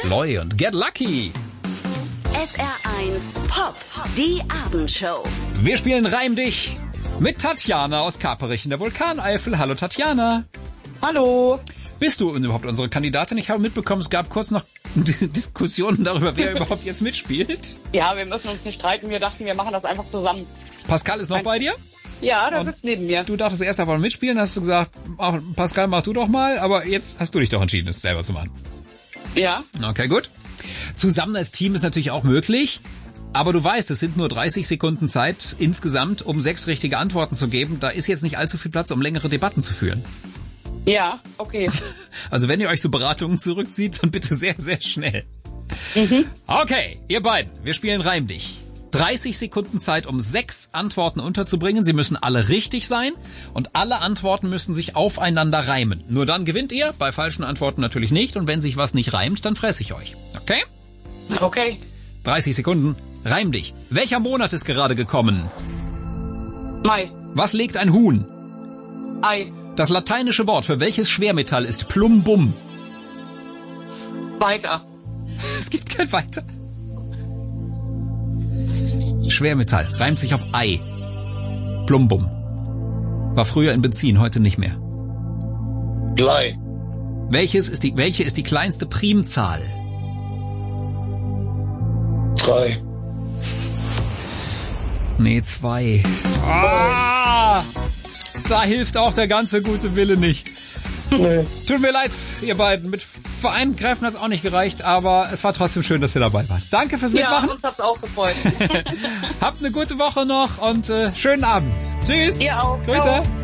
Loy und Get Lucky. SR1 Pop, die Abendshow. Wir spielen Reim dich mit Tatjana aus Kaperich in der Vulkaneifel. Hallo Tatjana. Hallo. Bist du überhaupt unsere Kandidatin? Ich habe mitbekommen, es gab kurz noch Diskussionen darüber, wer überhaupt jetzt mitspielt. Ja, wir müssen uns nicht streiten. Wir dachten, wir machen das einfach zusammen. Pascal ist noch bei dir? Ja, der sitzt neben mir. Du dachtest erst einfach mitspielen, hast du gesagt, Pascal, mach du doch mal, aber jetzt hast du dich doch entschieden, es selber zu machen. Ja. Okay, gut. Zusammen als Team ist natürlich auch möglich, aber du weißt, es sind nur 30 Sekunden Zeit insgesamt, um 6 richtige Antworten zu geben. Da ist jetzt nicht allzu viel Platz, um längere Debatten zu führen. Ja, okay. Also wenn ihr euch so Beratungen zurückzieht, dann bitte sehr, sehr schnell. Okay, ihr beiden, wir spielen Reim dich. 30 Sekunden Zeit, um 6 Antworten unterzubringen. Sie müssen alle richtig sein und alle Antworten müssen sich aufeinander reimen. Nur dann gewinnt ihr, bei falschen Antworten natürlich nicht. Und wenn sich was nicht reimt, dann fresse ich euch. Okay? Okay. 30 Sekunden. Reim dich. Welcher Monat ist gerade gekommen? Mai. Was legt ein Huhn? Ei. Das lateinische Wort für welches Schwermetall ist Plumbum? Weiter. Es gibt kein Weiter. Schwermetall. Reimt sich auf Ei. Plumbum. War früher in Benzin, heute nicht mehr. Blei. Welche ist die kleinste Primzahl? 3. Nee, 2. Ah, da hilft auch der ganze gute Wille nicht. Nee. Tut mir leid, ihr beiden. Mit Vereingreifen hat es auch nicht gereicht, aber es war trotzdem schön, dass ihr dabei wart. Danke fürs Mitmachen. Ja, uns hat's auch gefreut. Habt eine gute Woche noch und schönen Abend. Tschüss. Ihr auch. Grüße. Ciao.